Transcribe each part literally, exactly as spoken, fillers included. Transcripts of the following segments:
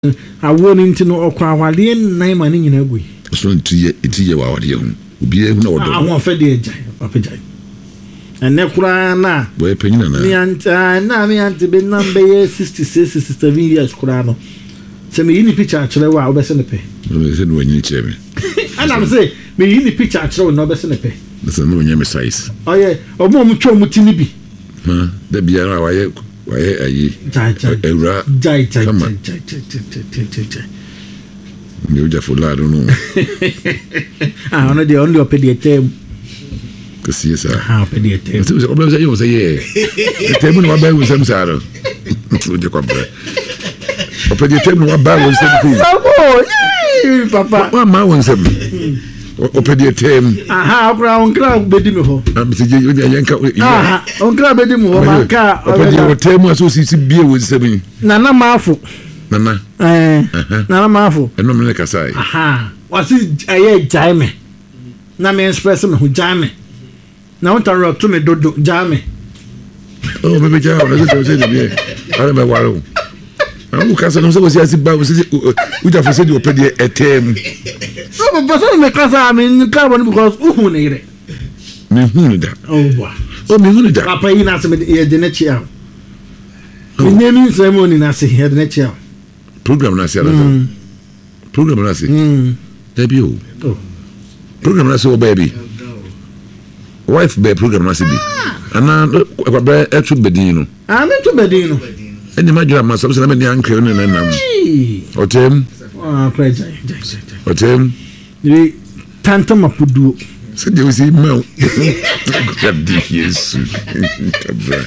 awo ni ntino okwa awale nan ma ni nyina gui so ntiye itiye wa awale hu obi ehu na odo ahun fe de eja apejai ene kura na boy penyina na mi anta na mi anta be number ye sixty-six sixty-seven years kura no se me yini picture akere wa obese ne pe no se no wanyi che me ana me say me yini picture akere no obese ne pe se no wanyi me size oye omo mo twa mo tini bi ha da bia na wa ye wa ye ayi ewra jai jai jai jai jai ni uja fulado no ah ona de only opedi tem kasi esa ah opedi tem so o blasa yo say ye tem no ba wo sam saro uja kwa bra opedi tem no ba wo sam fi papa wa ma wo sam opedi tem aha okra onkra bedi me ho am se je yanka aha onkra bedi me ho maka opedi o tem aso si bie wo sam na na mafu nana eh nana mafu eno me kasai aha wasi aye jaime na me express me hu jaime na won taro to me dodo jaime oh bebe jaime na so say de ara me waro amu kasa no so wasi ba wasi uja for say de opedi etem so but so me kasa me nka won because uhu ne ire me hu ne da oh wa oh me hu ne da papa yi na se me ye de na chia me naming ceremony na se ye de na chia program na se ala program na se mm debut oh program na se o baby wife be program na se bi ana kwa ba etu bedin no ah me tu bedin no eni ma dira ma so na me ni anke ne na nam otem ah preja otem ni tanta mapudu se de usi ma god di yesu kabra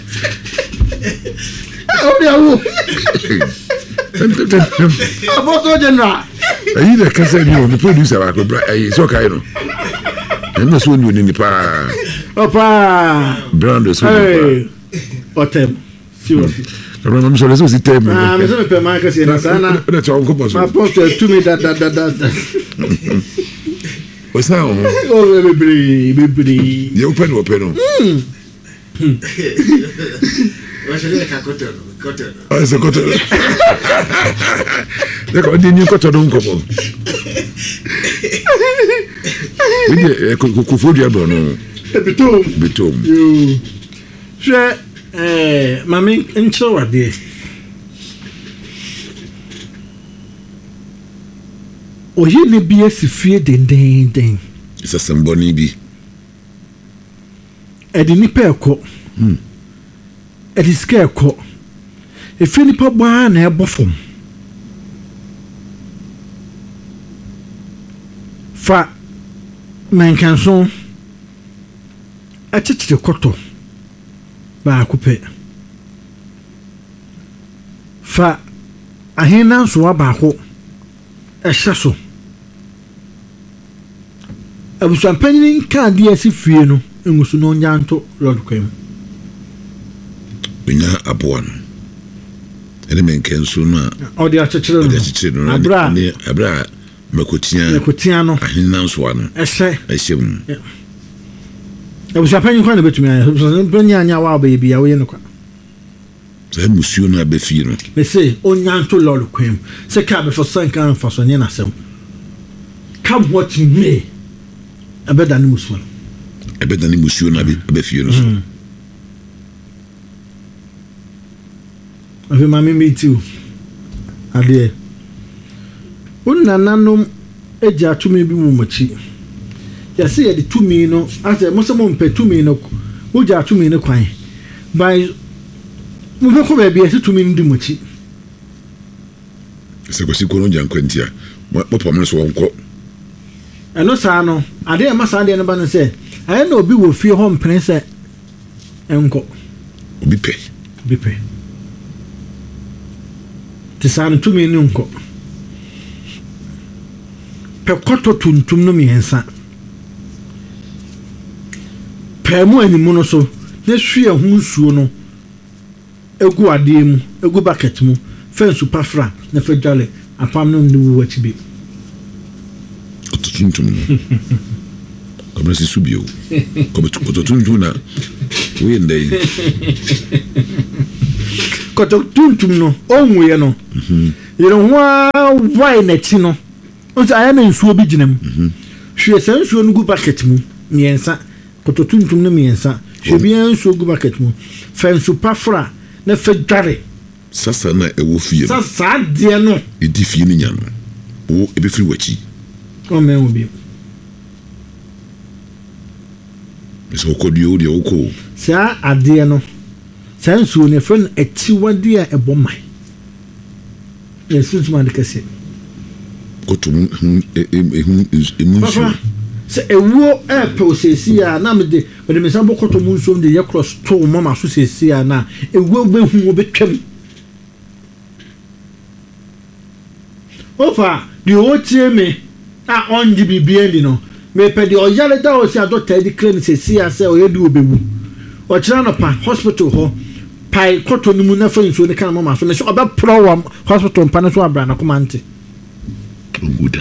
obi awu aboto general ayi de kasa ni o producer wa ko bra ayi so kai no eno so ni ni pa opa brand so ni pa otem seriously pero no me so so si tem ah me so me pe ma ka si na sana na to ko bo so ma post to me da da da da o sa o o bebri bebri ye open open no wa se le ka koto koto ah se koto de ko di ni koto don ko bo we ko ko fodi ado no betom betom yo je eh mami ncho wade oye ne bi asifie denden den isa samboni bi edi ni pe ko hmm edi ske ko efi ni pa bwa na ebofom fa menkanso achichire koto ba kupe fa ahina so aba ho ehye so abusampanyin kan di asifie no engusu no nyanto lord kwem binya aboan ene menkanso no o de achichire no de achichire no abra ne abra makotia makotia no ahina so ano ehye ehyem abusampanyin kan na betumi anya abusampanyin anya wa ba bia wo ye no kwa se musio na be fi no me say onyanto lord kwem se ka be for san kan for so ne na sem come what you may abeda ni muso abeda ni musio na be be fi no so ave mami me too ade unnananum eja tumi bi mu machi ya se ye de tumi no ase mo se mo mpe tumi no uja tumi no kwan by mo be ko be bi ase tumi ndi machi se ko si ko no jankwantia mo pom so wonko eno sa no ade e masa ade no ba no se aye na obi wo fie ho mpene se enko obi pe obi pe tisana tumi ni nko pe koto tuntum no miensa pe mu animu no so na hwie ho nsuo no egu ade mu egu bucket mu fensu pafra na fe dwale apam no ndu wachi bi otuntum no comme si subio comme otuntum na we ndai koto tuntum no onwe no yɛrɛ ho why na ti no nso ayɛ na nsuo bi gyina mu hwɛ sɛ nsuo no gu bucket mu mmiɛnsa koto tuntum no mmiɛnsa hwɛ bi nsuo gu bucket mu fa nsu pa fra na fa dware sasa na ɛwɔ fie no sasa deɛ no ɛdi fie no nya no wo ɛbɛfiri w'akyi ɔmɛ wo bi mesɛ wokɔdua wo deɛ wokɔ saa adeɛ no saa nsuo no ɛfrɛ no akyiwadeɛ a ɛbɔ man yɛsunsum ade kɛseɛ kɔto mu ɛmu nsuo sɛ ɛwuo ɛɛpɛ wo seesi a na mede mede me nsa bɔkɔtɔ mu nsuo de yɛ cross to mama so seesi a na ɛwuo bɛhu wobɛtwam ofa deɛ ɔtie me a ɔngye biribia ndi no mepɛ deɛ ɔyare da ɔ si adɔta adi kra no seesi a sɛ ɔyɛ de wɔbɛwu ɔkyerɛ no pa hospital hɔ pae kɔtɔ no mu na fa nsuo no ka no mama so me sɛ ɔbɛporɔ wɔ hospital mpa no so abra no koma nte Buda.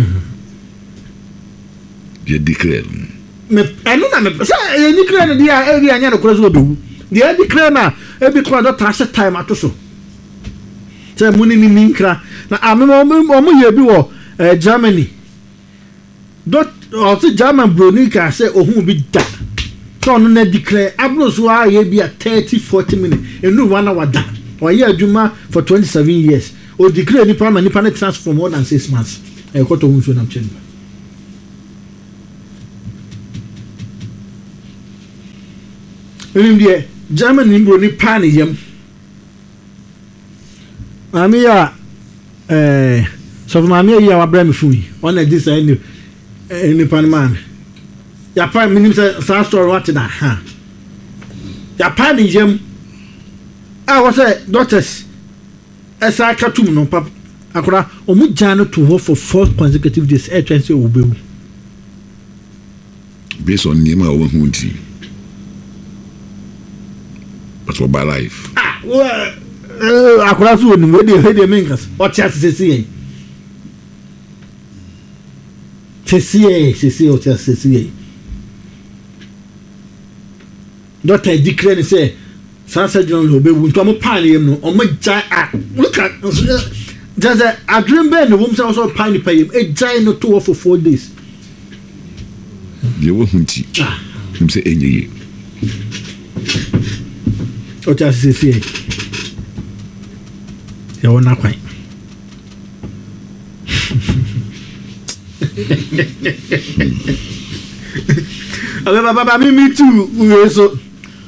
Dia declare. Me enu na me say e ni declare no dia e bi anya no kura so obewu. Dia declare na e bi kura do ta se time ato so. Say muni ni minkra na amem omo ye bi wo Germany. Dot o se German bronika say ohun bi da. So no na declare abro so a ye bi a thirty forty minutes. Enu one hour da. O ye adwuma for twenty-seven years. O declare nipa ma nipa na transfer more than six months. E ko to hunso na mchen. Enim die German nimbo ni pa ne yam. Ami ya eh so ma mi ya wa bra me fun yi. On e dis any any pan man. Ya pa minim say sa story what na ha. Ya pa ne yam. Ah what say doctors esa katum no pap akora omu jano to ho for four consecutive days e twenty obewu based on name a wo hu nti but for by life ah well akora so oni we dey we dey menkas o tia sisi yen sisi yen sisi o tia sisi yen doctor declare say Sansa John obewu nto mo pan yem no o ma ja a look at just a dream ben no wom say so pan ni payem e jai no to for four days ye wo hunti him say enye ye o ta se se ya wona kwan ale baba baba mi mi too we so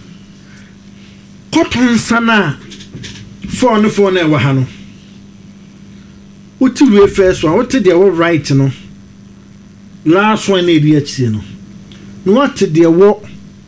cotton sana for no for na wa ha no uti we first one uti dey wo right no last one na di achi no no what dey wo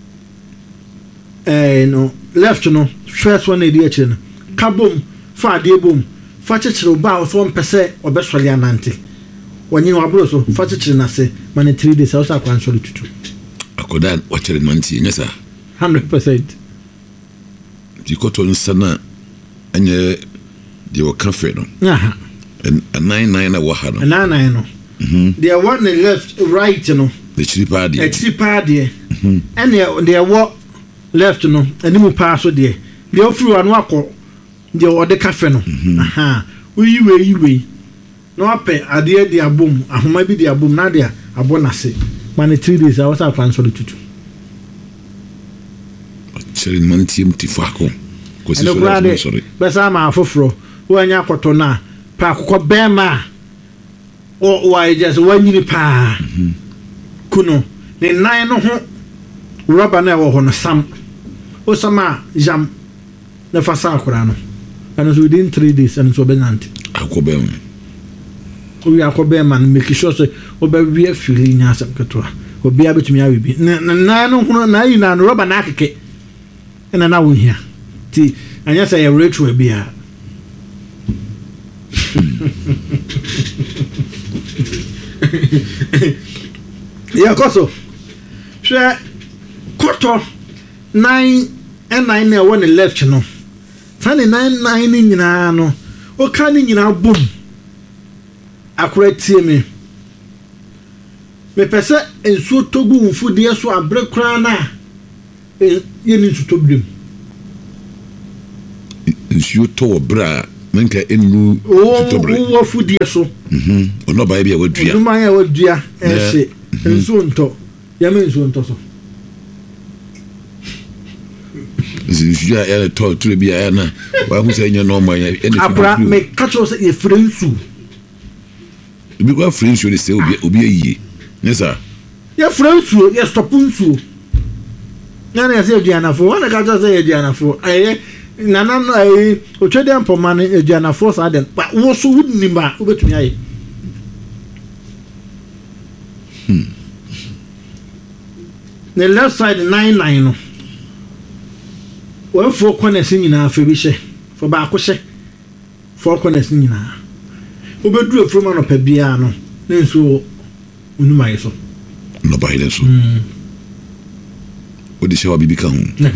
eh no left no first one na di achi no kabom fa de bom fa chechiro ba so mpese obesole anante wonyi wabro so fa chechiro na se man three days also akwan so tutu akodan wachere nanti nyesa one hundred percent di cotton sana anye de wo cafe no aha and a nine nine na wa ha no nine nine no mhm there one left right no the chipa de the chipa de mhm and there what left no animu pa so de de ofuru anu akọ de o de cafe no aha oyi we yi we no ape ade de abom ahoma bi de abom na de abonase man three days I was out plan so tutu chere manti mti fako ko si so sorry besa ma afoforo wanya akoto na pa akokọ bema o wa just wanyini pa kuno ne nine no ho rubber na wo ho no sam o sama jam na fasa akora no and so within three days and so benanti akọ bema o ya akọ bema no make sure say o ba wi afili nya asem keto obi abetumi awebi na na no ho na yi na rubber na akeke ena na wo hia ti anya say e retro bia ya koso hwe koto nine and nine na one left no tani nine nine ni nyina no o ka ni nyina bom akura tie me me pese ensuo togu mfudie so abre kra na ye ni tuto brim nsuo to bra menka enu tobre wo fudie so mhm ono ba bia wadua ono ma ya wadua ehye enso nto ya me enso nto so nsi ya ya to to bia ya na wa hu se nya no ma ya ene abra me kacho se ye frensu bi kwa frensu le se obi obi ayi nesa ye frensu ye stopunsu nana ya se aduanafo wana kacho se aduanafo aye nana no aye otwede ampoma ne aduanafo sa den ba wo so wudni ba obetumi aye hmm the left side nine nine no one four corners nyina afa bi hye for ba ko hye four corners nyina obeduru from no pa bia no nenso onuma yeso no ba ile so odi shewa bibi ka hu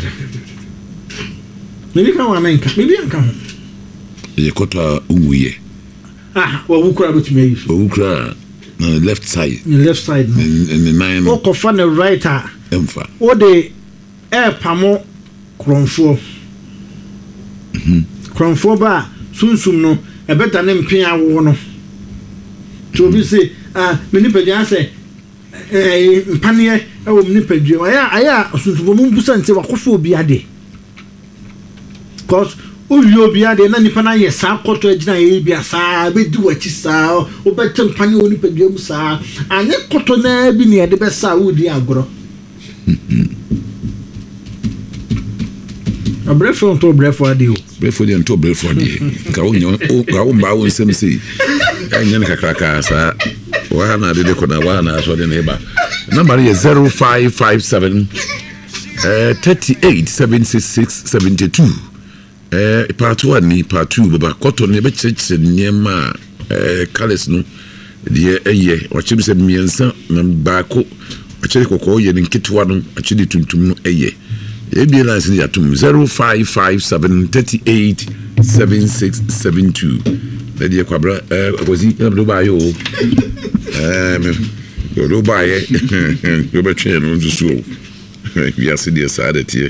bibi ka wa menka bibi anka hu ye kota umuye ah wa wukura betumi ayi wa wukura na left side the left side no in the nine o ko fa na right a emfa o de e pamo kronfo mhm kronfo ba sunsum no e beta ne mpen awo no to bi se ah meni pedia se eh mpane e wo meni pedia aya aya sunsum mo mbusa nte wakofo obi ade cause o wi obi ade na nipa na ye sa koto agina ye bi asa be di wachi sa o beta mpane oni pedia mu sa anye koto na bi ne de be sa wo di agoro a brefo to brefo ade o brefo de to brefo ade ka wo nyo ka wo mba wo nsem sei ya nya ne kakraka sa wa na de de ko na wa na so de ne ba number is zero five five seven uh thirty-eight seven six six seventy-two eh part one ni part two baba koto ne be cheche nyema eh colors no de eye wa chim se miensa na ba ko a chiri kokko ye nkitwa no a chiri tuntum no eye e bi na sin ya tum zero five five seven thirty-eight seven six seven two le die kwabra eh akozi na do ba yo eh me do ba ye do ba twen no so we are see the side tie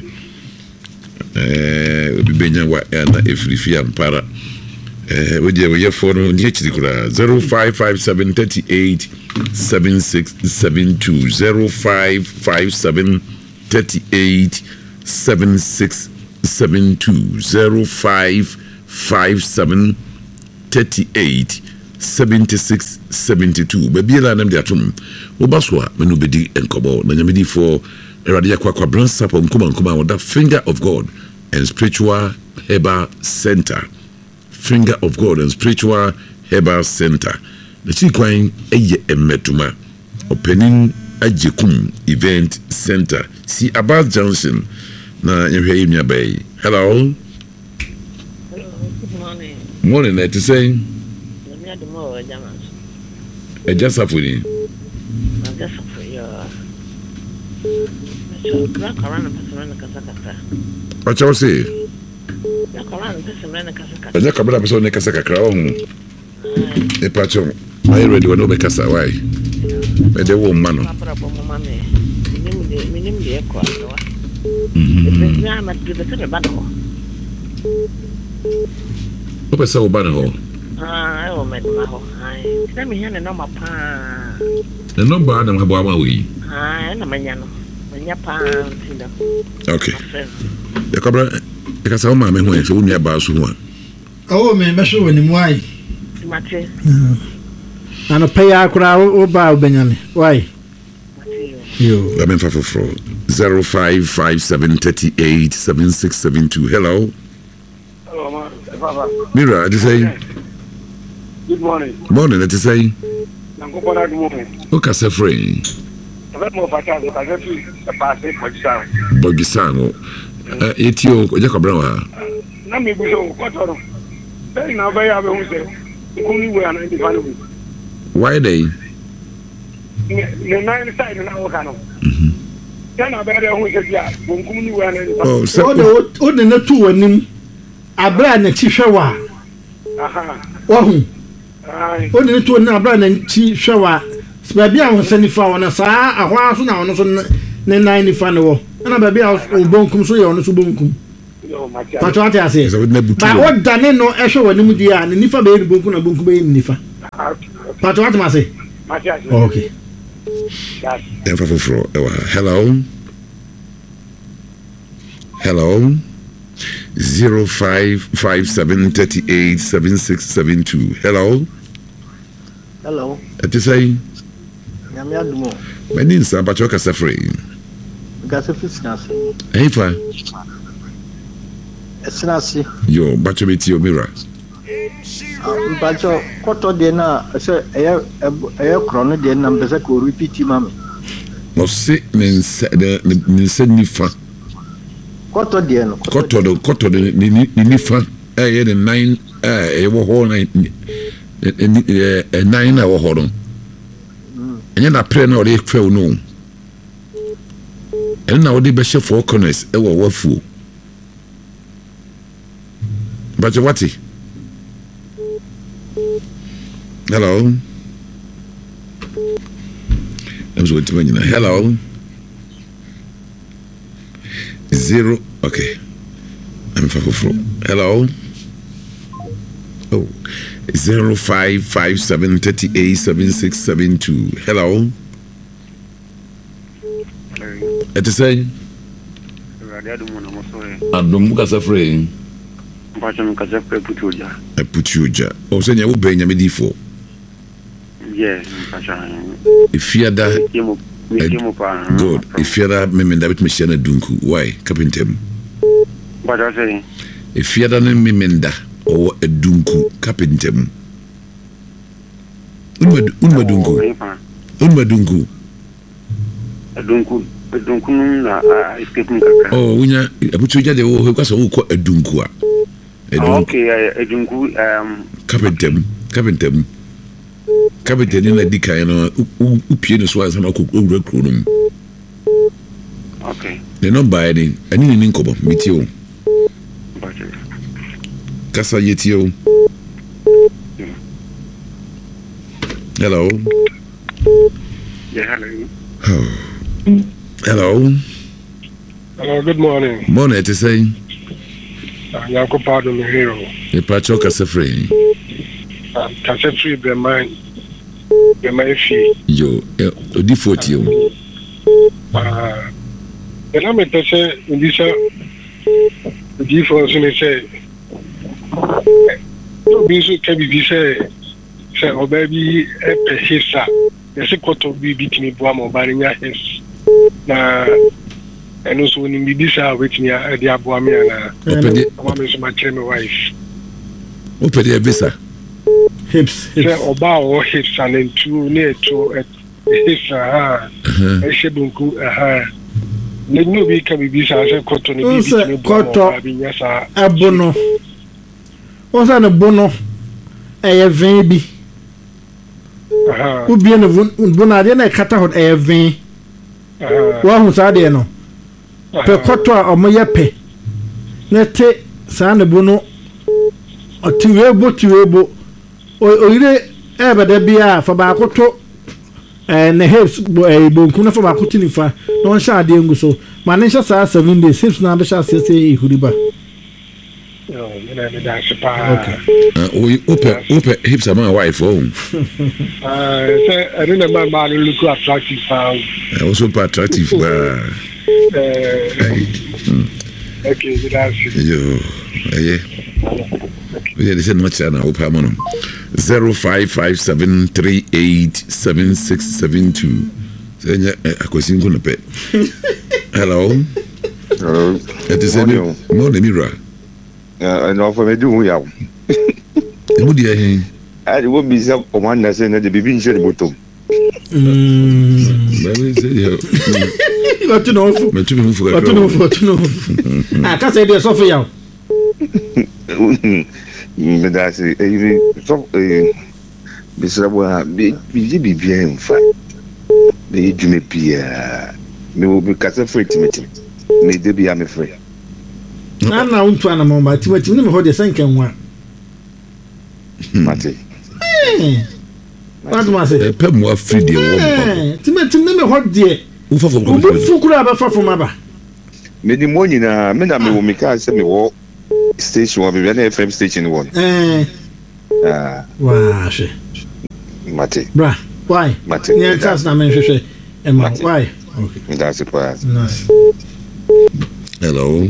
eh obi benya wa na efrifi ampara eh we die we ye for no die chiri kura zero five five seven thirty-eight seven six seven two zero five five seven thirty-eight seven six seven two zero five five seven thirty-eight seventy six seventy two baby la nam de atum obaswa menu bedi enkobo na nyamedi for erade yakwa kwa bransa po nkoma nkoma with the Finger of God and Spiritual Herbal Center. Finger of God and Spiritual Herbal Center. The chikwan eye emetuma opening ajekum event center. See about Johnson na yehwe yimya bay. Hello. Hello, good morning. Morning, let us say. Let me add more Jamas. E jasa funi. Na jasa for your. So, crack around the person na kasakata. What you say? Na around the person na kasakata. Anya kabla person na kasakakra ohun. E pacho. Are you ready? We no be kasa why? Me de wo man no. Papa bo mama me. Minim de minim de ekwa no. Mhm. Na ma de be se ba no. O pesa o ba no. Ah, I will make my home. Let me hear the number pa. The number Adam have one way. Ah, and a manano. When you're pound, Okay. The cobra, the Casa Mamma, when so near Basu one. Oh, me measure when him why. Matches. And a pay a crowd or bow Benjamin. Why? You. I mean, for for zero five five seven thirty eight seven six seven two. Hello. Hello, Papa. Mira, I just say. Good morning. Morning, let us say. I'm going to morning. Okay, say free. I'm more for time. I get to pass it for time. Bogisango. Etio, Jacobra. Na me be so kotoro. Then na be ya be hu se. Kuni we ana ndi fanu. Why they? Ne na ni side na wo kanu. Mhm. Ya na be ya hu se ya. Bon kuni we ana ndi fanu. Oh, so O de o de na tu wanim. Abra na ti hwewa. Aha. Wo hu. Ai. O de na tu na abra na ti hwewa. Baby a won sani fa wona saa ahwa so na won so ne nine ni fa ne wo. Na baby a o bonkum so ye won so bonkum. pato ate ase ba o dane no ehwe w'anim di a ne nifa be ni bonku na bonku be ni nifa pato ate ma se okay then for for hello hello zero five five seven three eight seven six seven two hello hello ati say nyame adumo mani nsa pato ka safre ga safre sinase hey fa sinase yo bacho beti o mira bacho koto de na se eye eye krono de na mbese ko repeat mami no se mensa de mensa nifa koto de no koto de koto de ni nifa eye de nine eh wo ho nine eh nine na wo ho no enye na pre na o de fe no en na o de be she four corners e wo wafu but what hello I'm so to you hello zero okay I'm for hello oh zero five five seven thirty eight seven six seven two hello it is saying Adum ka safre Mpacho ka safre putuja putuja o se nya wo be nya medifo yes mpacho ifiada yemo yemo pa good ifiada memenda bit mechana dunku why kapintem mpacho say ifiada ne memenda o edunku kapintem unma unma dunku unma dunku edunku edunku na escape nkaka oh unya abutuja de wo kwaso wo ko edunku a okay edunku um kapintem kapintem kapintem na dika no upie no so as na ko owura kronum okay the number ani ani ni nkobo mitio kasa yetio hello yeah hello oh. hello hello good morning morning to say Yanko pardon me hero e pacho kasa free kasa free be man be my fee yo odi forty o ah ela me tese indisa di for so me say no bi so ke bi say say obabi e pe hisa yesi koto bi bitimi bo am obari nya his na eno so ni bi bisa wetimi a de abo am ya na opedi am so ma chere me wife opedi visa hips hips say oba o hips and two ne to hips ha e shebunku ha ne no bi ka bi bisa say koto ni bi bitimi bo am abi nya sa abono o sa na bono e ven bi aha ubie no bono ade na kata ho e ven wa hu sa de no pe koto a omoye pe na te sa na bono otiwebo tiwebo oyire e bede bia fa ba koto eh na hips eh bonku na fa ba koto nifa no sha ade ngu so ma ne sha sa seven days hips na de sha se se ihuriba yo me na me da spa okay uh, open open hips are my wife oh ah say I don't know ma look attractive found also attractive ba eh okay that's yo eh we dey say much na open mono zero five five seven three eight seven six seven two say akosin ko no pe hello hello it is any no na mira uh no for me do ya e mu dia hin I will be some one na say na de bibi nche de bottom mm ba we say yo What no fu me tu me fu what no fu what no ah ka say dey so for ya me da say even so eh bisra bo ha bi bi bi bien fa me du me pia me wo bi ka say free timeti me de bi am free na na untu ana mo ma timeti ni me ho de sanken wa mate eh what ma say pe mo free de wo eh timeti ni me ho de u fa fo ko u fu kura ba fa fo ma ba me di mo nyina me na me wo me ka se me wo station wa me na F M station one eh ah wa she mate bra why mate yeah that's na me hwehwe e ma why okay that's it for us nice hello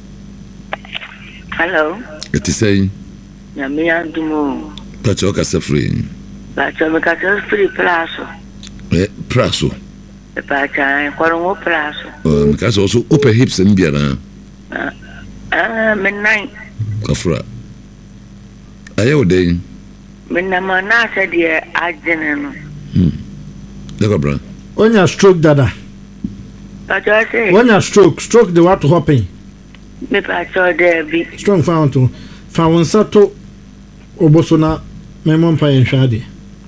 hello it is saying ya me andumo pacho ka sefree pacho me ka sefree plaso eh praso e pacha kwaro mo plaso um ka so so open hips and biara ah me nine kafra ayo den me na mana se de agene no hmm daga bra onya stroke dada pacho say onya stroke stroke the what hopping me pacho de bi strong found to found sato obosona memon pa enhwade.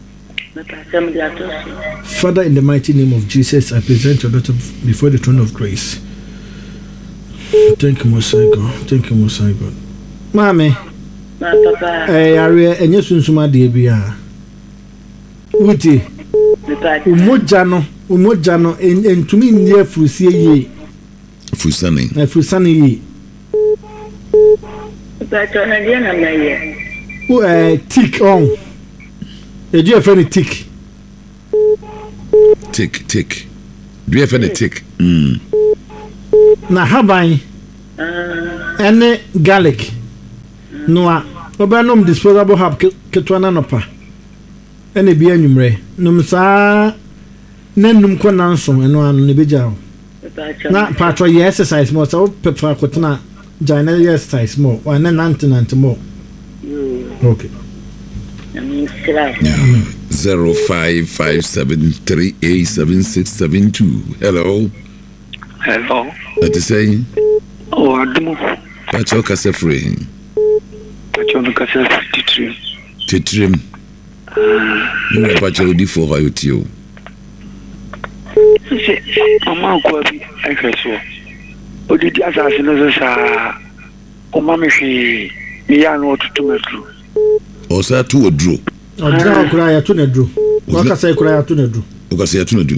Father, in the mighty name of Jesus, I present your daughter before the throne of grace. Thank you, Most High God. Thank you, Most High God. Mami, eh, are enye sunsuma de bia. Uti. Umoja no, umoja no entumi ndie fusie ye. Fusani. Na fusani ye. Pacho na dia na mnaye. U eh tick on. E do you have any tick? Tick, tick. Do you have any tick? Mm. Na haban. Uh, ene garlic. Uh, no a obanom disposable herb ketwana no pa. Ene bia nwumre. Num saa nanum ko nanso eno anu ne beja. Na patro ye exercise more so pepa kotena jina exercise more. Wa na nante nante more. Okay. Yeah. Zero five five seven three eight seven six seven two. Hello. Hello. What is saying? Oh, Adamu. Pacho kase free. Pacho no kase titrim. Titrim. No pacho di for how you. Se mama ko bi ehweso. Odidi asase no sa o mama hwe mi ya no tutumetru. Osa tu odro. Odro kura ya tu na dro. Wakasa kura ya tu na dro. Wakasa ya tu na dro.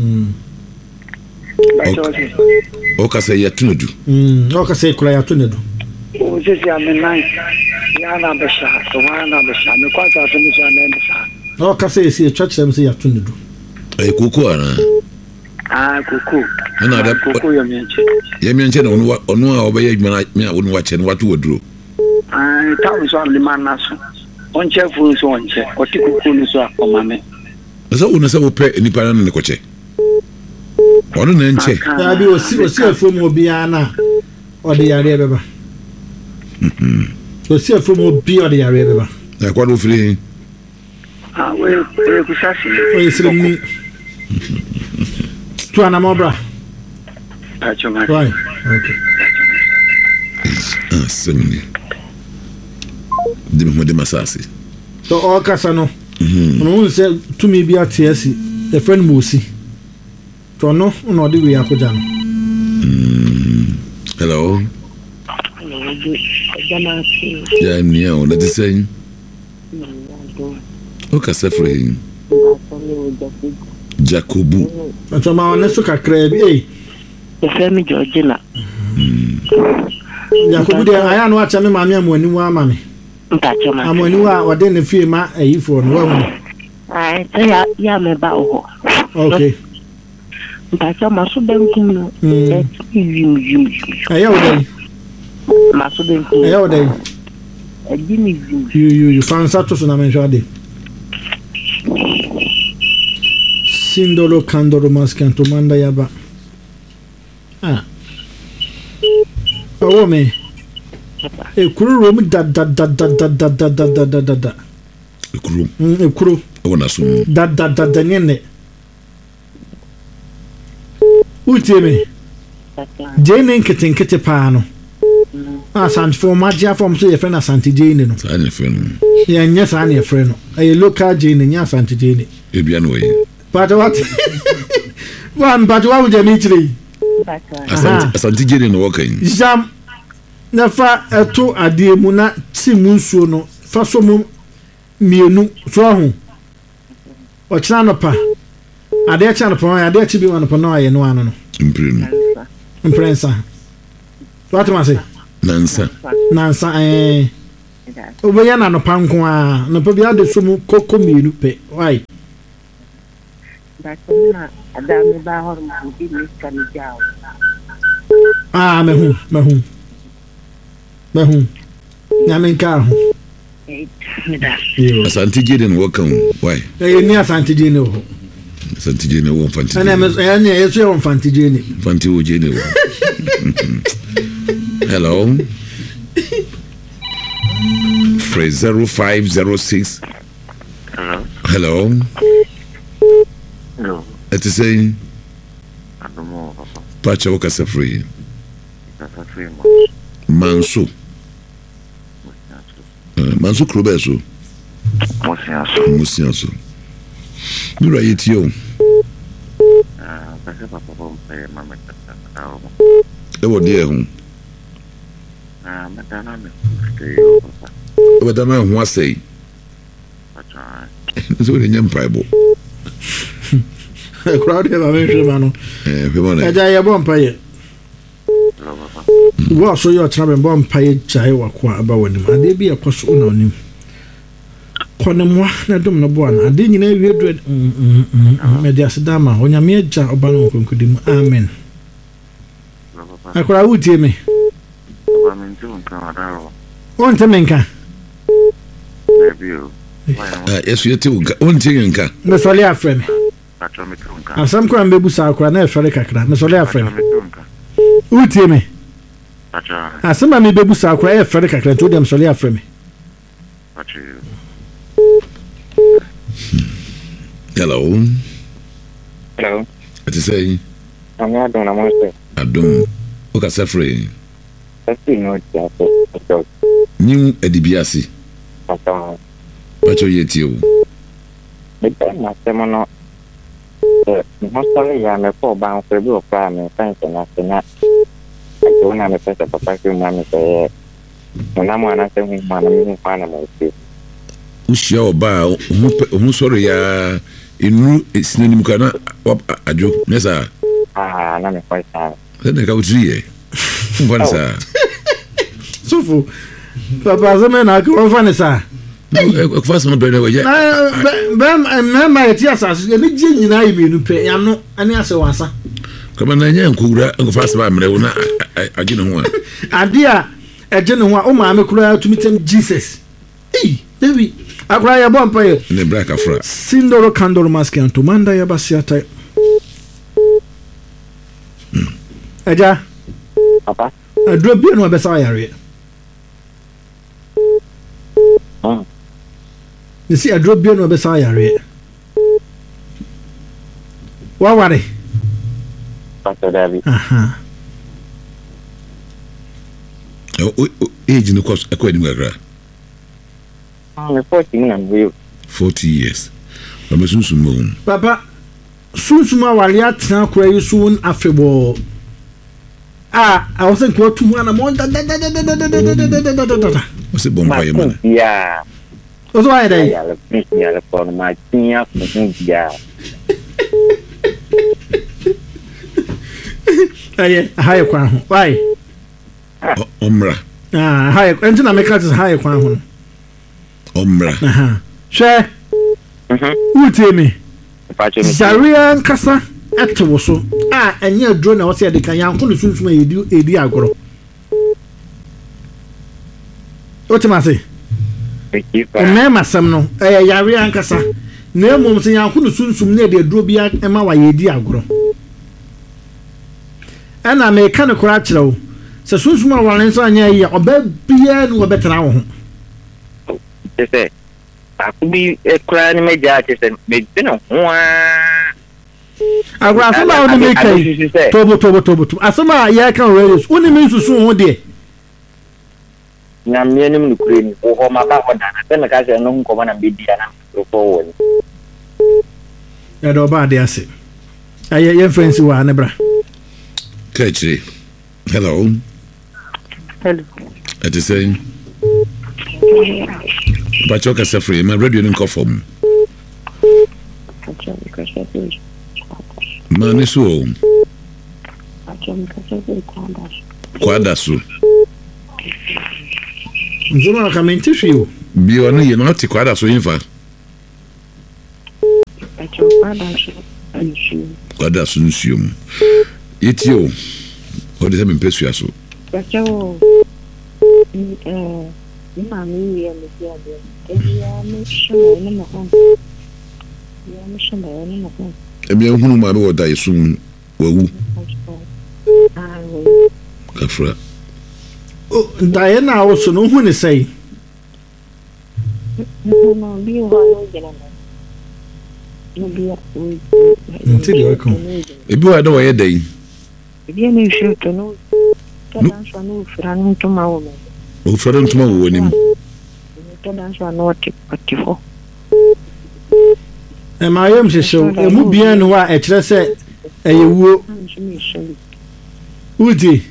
Wakasa ya tu na dro. Mm, wakasa kura ya tu na dro. O se se amenai. Ya na besha, to wa na besha. Me kwata so mi so na besha. Wakasa esi church dem se ya tu na dro. Eh koko ana. Ah koko. Na da koko yo mienche. Ye mienche na onu onu a obaye adwuma na onu wa che na watu odro. Ah tawo so am liman naso. Onche fu so onche oti kuku ni so akomame asa una sa ope nipa na ne koche ono na nche da bi osi osi afom obi ana ode yare beba mhm osi afom obi ode yare beba na kwa do firi ah we we kusasi we sire ni tu ana mobra pacho ma right okay ah semini de mo de masasi so o kasa no mhm no se tumi bi atiasi e friend mo si to no no de we akoja no hello hello jama si ya ni o na de sen o kasa free Jacobu ato ma one so kakra bi eh e femi Georgina Jacobu de aya no acha me ma me amani wa ama me Mpacho ma. Amoni wa ode ne fie ma ayifo no wa hu. Ai, se ya ya me ba oho. Okay. Mpacho ma so benkum no. Eh, yim yim. Aya ode. Ma so benkum. Aya ode. E yim yim. You you you fansa to so na menhwa de. Sindolo kandoro maskanto manda yaba. Ah. Awo me. E kuru rom da da da da da da da da da da da da. E kuru. Mm e kuru. O na so. Da da da da nyene. Uti me. Jane nkete nkete pa no. Ah sant for magia from so ye friend Asante Jane no. Sa ne friend. Ye nya sa ne friend no. E local Jane nya Asante Jane. E bia no ye. But what? One but what would you need to? Asante Asante Jane no working. Jam na fa eto ade mu na ti mu nsuo no fa so mu mienu so ho o kina no pa ade kina no pa ade chi bi no pa no aye no ano no Imprenu imprensa What am I say? Nansa. Nansa eh. Obeya na no panko a no pa bia de so mu kokko mienu pe. Why? That na adami ba hor mu bi ni kan jaw. Ah, me hu, me hu. Me hu. Nyame nka ho. Eh, me da. Asante Jane welcome. Why? Eh, ni Asante Jane ho. Asante Jane wo Fanti. Ana me eh ni yeso yo Fanti Jane. Fanti wo Jane wo. Hello. Phrase zero five zero six. Hello. Hello. Hello. It is saying I don't know. Pacha Wakasa free. That's a free Manso. Manso Clubeso. Mosiaso. Mosiaso. You are it you. Ah, that's a papa pay mamma. Oh dear. Ah, madana me. But I know what say. So the young Bible. A crowd have a mention, man. Eh, we want I die a bomb pay. What so your travel bomb pay chai wa kwa about him. And they be a cost on him. Connemwa, na dum no boan. I didn't know you dread. Medias dama, on your major or balloon could him. Amen. I crowd would hear me. On Tamenka. Yes, you too. One thing, the Solia frame. And some crown baby sacra, never Ferrica, the Solia frame. Who tell me? As some mammy baby sacra, Ferrica, to them Solia frame. Hello. Hello. What is saying? I'm not doing a monster. I don't. Look at suffering. That's not just New Edibiasi. But yet you. But my seminal. Mostly, I'm a poor bound for a crime and thanks and after that. I don't have a sense of a vacuum mammy say, when I'm one, I tell him, man, I'm fine about it. Ushia Oba, who sorry, uh, in it's Nimukana, I do, Nessa. Ah, I'm quite sad. Then I go to you. What is that? So for Papa Zamana, go on, Vanessa. First, my brother, yeah. Bam, and now my tears are getting in I mean, pay. I'm not any answer. Come on, I am cool. First, my brother, I didn't want. Idea a general, oh, my, cry to meet him, Jesus. Eh, David, I cry a bomb player. In the black afra. Sindoro candle mask and to Manda Yabasiata. Aja, Papa, I drove you no Bessaya. You see, I drove you no Bessaya. What worry? Pastor David. Aha. Oh, age in the course, according to I'm forty and real. forty years. I'm a soon moon. Papa, soon suma waliat now cray soon after. Ah, I wasn't quote to one amount. What's it, Bombay man? Yeah. What's why they? Yeah, for my senior. Yeah. Aye, higher crown. Why? Omra. Ah, higher. Engine I make us higher crown. Omra. Aha. Share. Who tell me? Zaria and Cassa at Toso. Ah, and your drone was said the Kayan could soon may do a diagro. What am I say? And Mamma Samno, a Yaria and Cassa. No more saying I could soon near the Drobia and my diagro. And I may kind of crash low. So soon small one and so near or baby and better now. They say, I could be a crying in my judges and make dinner. I was allowed to make a tobo tobo tobo. As some are yakan rails, only means to soon one day. Nam Yenim Ukraine, or my papa, then the guys are known common and be Diana forward. I don't bad, I say. I hear your friends who are nebra. Catchy. Hello. Hello. At the same. But you're free, my radio didn't call for me. Man, it's home. kwada so nzoma ka mente hwio bi ono ye no te kwada so infa acho kwada so ansu kwada so nsuom etio odi se mempesu aso acho eh ni mami ya me ya de ya me show na mo ho ya me show na mo ho ebi ehunu ma be woda yesum wawu kafra o dae na awoso no hu ne sei no bi ho no gena no bi ya nti de ko ebi wa da wo ye dai ebi na hwe to no kada so no fra no to ma wo me o fra no to ma wo nim kada so no ti ti ho e ma yem hyehyw e mu bia no wa e kire se eyewuo uti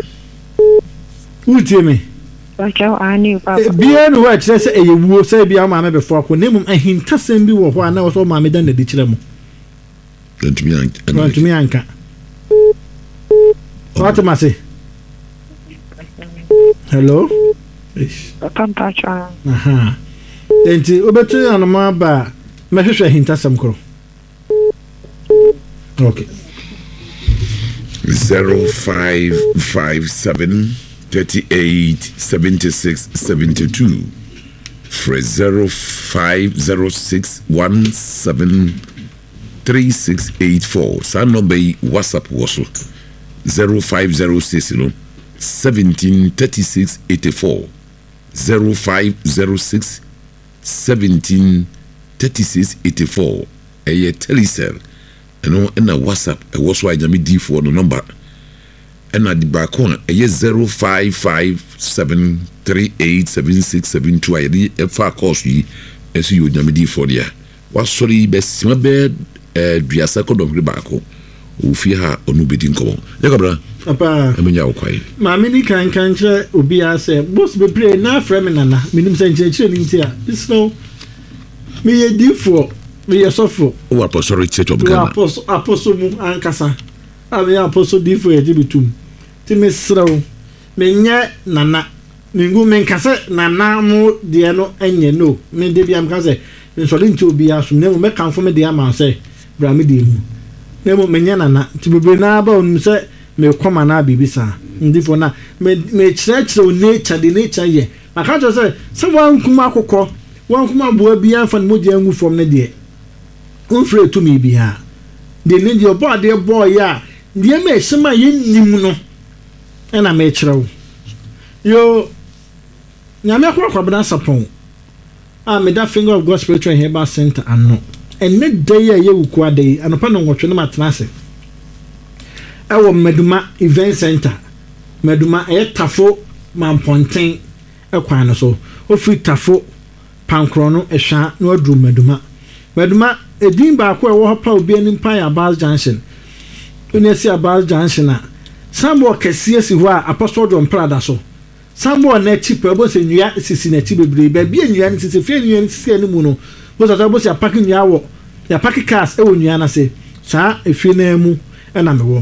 uti me Bacho ani papa bia no wa kire se eyewuo se bia ma me befo akọ nemum ahintasem bi wo ho ana wo so ma me dan na di kire mu ntumi anka ntumi anka what am I say hello ish papa bacho aha enti obetu anoma ba me hwehwe ahintasem kro okay zero five five seven thirty-eight seventy-six seventy-two for zero five zero six one seven three six eight four. San number WhatsApp was zero five zero six no seventeen thirty-six eighty-four zero five zero six seventeen thirty-six eighty-four. A telecell. And na WhatsApp e was why jami D for the number and na the back one e zero five five seven three eight seven six seven two I di e fa course yi e so you jami D for there was sorry be sima be eh duasa ko dom back o fi ha onu be din ko yakobra papa e menya okwai ma me ni kan kan kire obi ase boss be pray na frame me nana minim se nche kire ni ntia this no me ye D for me yesofo o apostle church of Ghana apostle apostle mu ankasa abi apostle difo ye dibitum ti me srawo me nya nana ningu me nkase nana mu de no enye no me de bia mka se nsole nti obi aso ne mu me kanfo me de ama se bra me de mu ne mu me nya nana ti bebre na ba onu se me koma na bibisa ndifo na me me kire kire o nature de nature ye aka jo se se wan kuma akokọ wan kuma bo bia fa mo je angu from ne de unfre to me bia de ne de obo de boy ya de me sema ye nim no e na me kirew yo nyame akwa kwabna sapon a me da finger of God spiritual herbal center anno enne day ya ye wuku adai anopa no nwotwe no matenase e wo meduma event center meduma e tafo mamponten e kwan no so ofi tafo pankro no ehwa no adru meduma meduma edin ba ko e wo pa obi anim pa ya Abaz Junction oni si Abaz Junction a sambo kese si ho a apostle John Prada so sambo na chi pa bo se nwia sisi na chi bebre ba bi nwia ni sisi fe nwia ni sisi animu no bo so bo se apaki nwia wo ya paki cars e wo nwia na se sa efi na mu e na me wo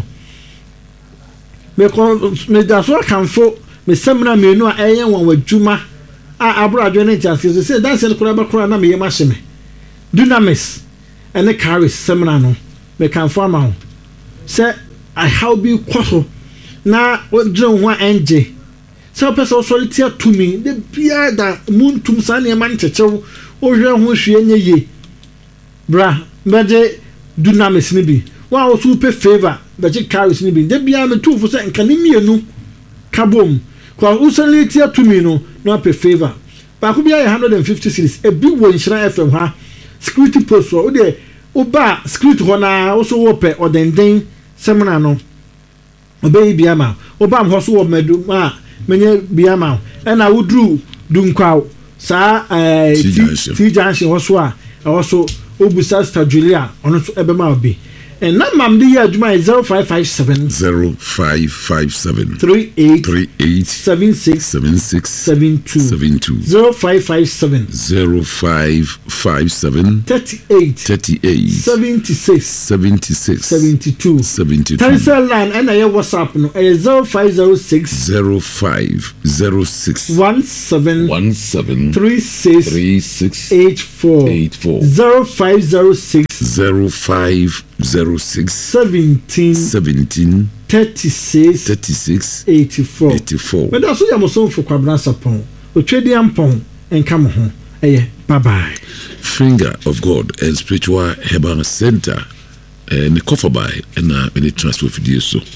me ko me da so kanfo me semna me nu a eyen won wadwuma a abroadwe ne tiase se dan se kura ba kura na me yema hye me Dunamis and the carry seminar no me can form out say I how be kwaso na what drum one enje so person solitaire to me the bia da muntum sa na man chechew o hwe ho hwe nye ye bra beje Dunamis ni bi wa o super favor beje carry ni bi the bia me two for say nka ni mienu kabom kwa o solitaire to me no no pe favor ba ko bia one hundred fifty series e bi wo nshira F M ha security post o de oba security ho na o so wo pe odenden semina no obey biama oba am ho so wo medu ma menye biama e na wudru dunkwaw sa eh T junction ho so a e ho so obusa Star Julia ono so ebe ma obi and na mam de ya adwuma zero five five seven zero five five seven three eight three eight seven six seven six seven two seven two zero five five seven zero five five seven thirty eight thirty eight seventy six seventy six seventy two seventy two. Telephone line and I WhatsApp no zero five zero six zero five zero six one seven one seven three six three six eight four eight four zero five zero six zero five zero six seventeen seventeen thirty six thirty six eighty four eighty four. But also you must for Kwabena Sapon o trade ampon and come home. Eh, bye bye. Finger of God and Spiritual Herbal Center and the cover by and uh, any transfer for this so.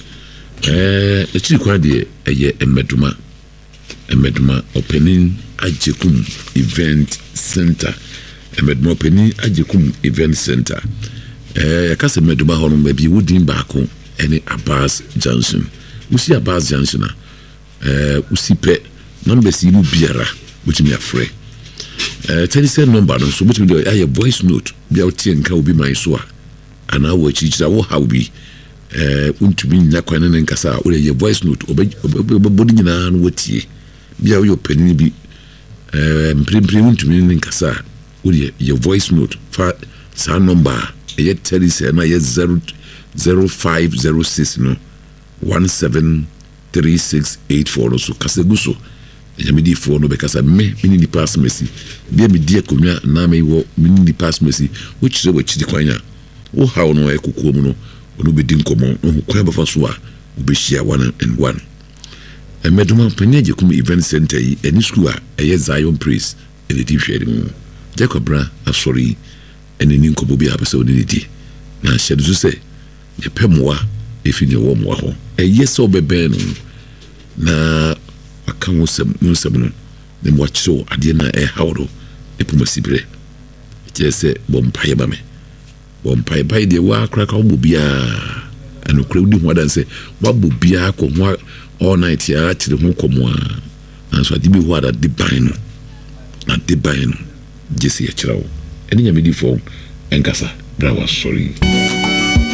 Eh, the chief quadi a year a meduma a meduma opening Ajekum Event Center a meduma opening Ajekum Event Center. Eh, kase meduma honum maybe wooden back home any Abbas Junction. We see Abbas Junction. Eh, we see pe number si mu biara which me afraid. Uh, telephone number no so between the aye voice note bia otie nka obi man so a ana wo chichira wo ha obi eh untumi nya kwan ne nkasa wo ye voice note obodi nyina no wotie bia wo panini bi eh mprimpri untumi ne nkasa wo ye voice note fa sa number ye telephone na ye zero five zero six no one seven three six eight four so kaseguso Yamidi for no because I me mini pass mercy. Be me dear comia na me wo mini pass mercy which is which the kwanya. Oh how no e kukuo mu no onu be din komo no kwa ba fa so a obehia one and one. E meduma panyaje kum event center yi eni school a eye Zion Praise e de hwede mu. Jacob bra asori eni ni nkobo bi apese oni di. Na hyedu so se ye pemoa efi ne wo mo ho. E yeso bebe no na aka wo sem no sem no ne mo akiro ade na e hawro e pomasibre je se bompaye ba me bompaye bai de wa akra ka wo bia anu kra wudi ho adan se wa bo bia ko ho all night ya akire ho komo a na so ade bi ho ada de ban no na de ban no je se ya kira wo eni nya me di fo enkasa bra wa sorry.